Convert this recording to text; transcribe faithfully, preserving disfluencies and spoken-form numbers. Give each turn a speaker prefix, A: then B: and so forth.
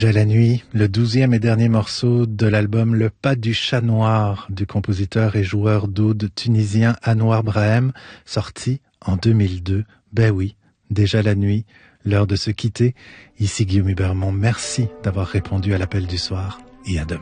A: Déjà la nuit, le douzième et dernier morceau de l'album Le Pas du Chat Noir du compositeur et joueur d'oud tunisien Anouar Brahim, sorti en deux mille deux. Ben oui, déjà la nuit, l'heure de se quitter. Ici Guillaume Hubermont, merci d'avoir répondu à l'appel du soir et à demain.